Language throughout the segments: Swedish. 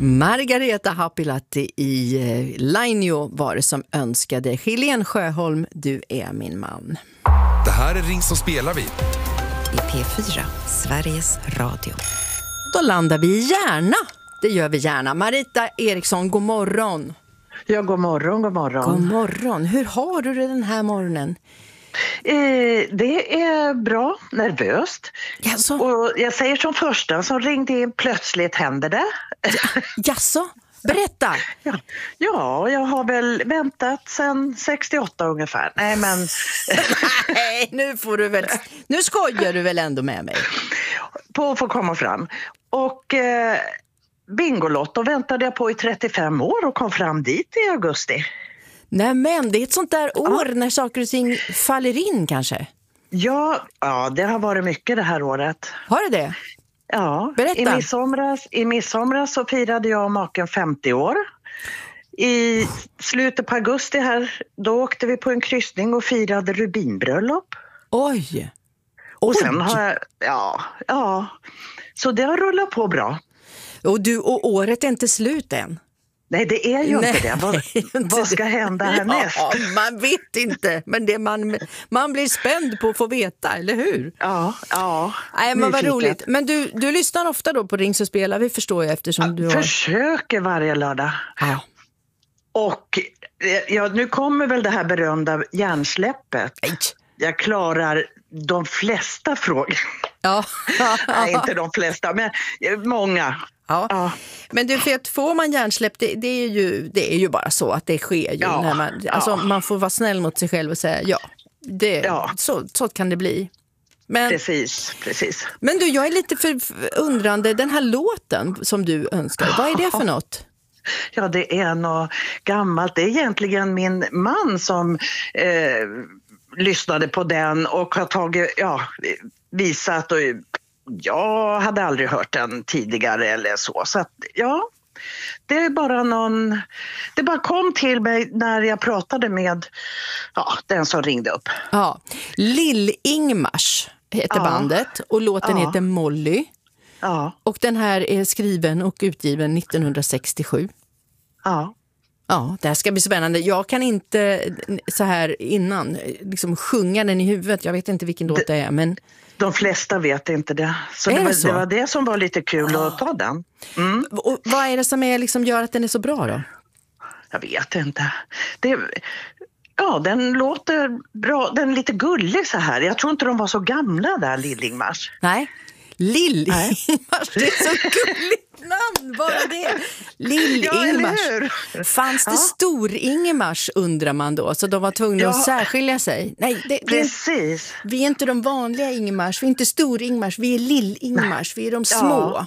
Margareta Happilahti i Lainio var det som önskade. Helene Sjöholm, du är min man. Det här är Ring så spelar vi. I P4, Sveriges Radio. Då landar vi i Järna. Det gör vi gärna. Marita Eriksson, god morgon. Ja, god morgon, god morgon. God morgon. Hur har du det den här morgonen? Det är bra, nervöst. Jaså? Och jag säger som första som ringde in, plötsligt händer det. Jaså? Berätta. Ja, jag har väl väntat sedan 68 ungefär. Nej, men... Nej, nu skojar du väl ändå med mig. På att få komma fram. Och Bingolotto väntade jag på i 35 år och kom fram dit i augusti. Nej, men det är ett sånt där år när saker och ting faller in kanske. Ja, det har varit mycket det här året. Har det? Ja, berätta. I midsomras så firade jag och maken 50 år. I slutet på augusti här, då åkte vi på en kryssning och firade rubinbröllop. Oj! Och sen har jag, så det har rullat på bra. Och året är inte slut än. Nej, det är ju inte det. Vad ska hända härnäst? Ja, man vet inte, men det man blir spänd på att få veta, eller hur? Ja. Nej, men vad roligt. Men du lyssnar ofta då på Ring så spelar vi, förstår jag, eftersom du har... Försöker varje lördag. Ja. Och nu kommer väl det här berömda hjärnsläppet. Jag klarar de flesta frågor. Ja. Nej, inte de flesta, men många. Ja. Men du vet, får man hjärnsläpp, det är ju bara så att det sker ju. När man får vara snäll mot sig själv och säga så kan det bli. Men, precis. Men du, jag är lite undrande, den här låten som du önskar, vad är det för något? Ja, det är något gammalt. Det är egentligen min man som lyssnade på den och har visat, och jag hade aldrig hört den tidigare eller så. Så att, det är bara det bara kom till mig när jag pratade med den som ringde upp. Ja, Lill-Ingmars heter bandet och låten heter Molly. Ja. Och den här är skriven och utgiven 1967. Ja. Ja, det här ska bli spännande. Jag kan inte så här innan liksom sjunga den i huvudet. Jag vet inte vilken låt det är, men... De flesta vet inte det. Så det var det som var lite kul att ta den. Mm. Och vad är det som gör att den är så bra då? Jag vet inte. Den låter bra. Den är lite gullig så här. Jag tror inte de var så gamla där, Lill-Ingmars. Nej. Lill-Ingmars, det är så gulligt namn, bara det. Lill-Ingmars. Fanns det Stor-Ingmars, undrar man då, så de var tvungna att särskilja sig? Nej, precis. Vi är inte de vanliga Ingmars, vi är inte Stor-Ingmars, vi är Lill-Ingmars, vi är de små.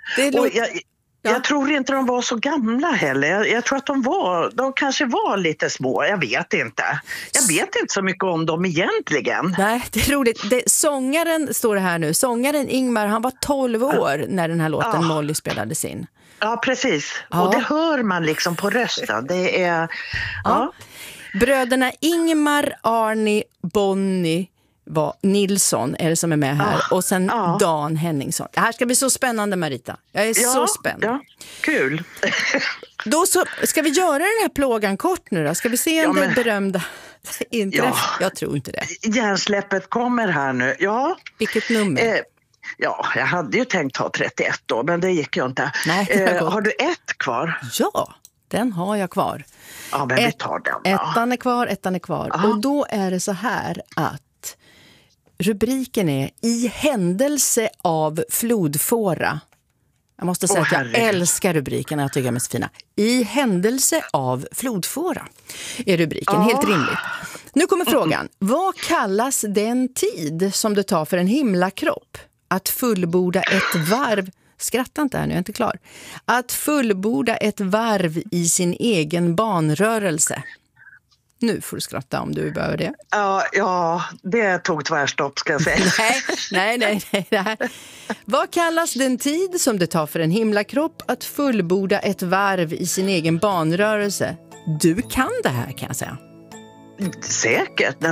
Jag tror inte de var så gamla heller. Jag tror att de kanske var lite små. Jag vet inte så mycket om dem egentligen. Nej, det är roligt. Sångaren, står det här nu, sångaren Ingmar, han var 12 år när den här låten Molly spelades in. Ja, precis. Ja. Och det hör man liksom på rösten. Det är... Ja. Bröderna Ingmar, Arnie, Bonnie Nilsson är det som är med här. Och sen Dan Henningsson. Det här ska bli så spännande, Marita. Jag är så spänd. Ja, kul. Då ska vi göra den här plågan kort nu då? Ska vi se om det är berömda inträff? Jag tror inte det. Hjärnsläppet kommer här nu. Ja. Vilket nummer? Jag hade ju tänkt ha 31 då, men det gick ju inte. Nej, har du ett kvar? Ja, den har jag kvar. Ja, men vi tar den. Ettan är kvar. Och då är det så här att rubriken är I händelse av flodfåra. Jag måste säga att jag älskar rubrikerna, jag tycker de är så fina. I händelse av flodfåra är rubriken, helt rimligt. Nu kommer frågan. Vad kallas den tid som det tar för en himlakropp att fullborda ett varv? Skratta inte här nu, jag är inte klar. Att fullborda ett varv i sin egen banrörelse. Nu får du skratta om du behöver det. Ja, det tog tvärstopp, ska jag säga. Nej. Det här. Vad kallas den tid som det tar för en himlakropp att fullborda ett varv i sin egen banrörelse? Du kan det här, kan jag säga. Säkert.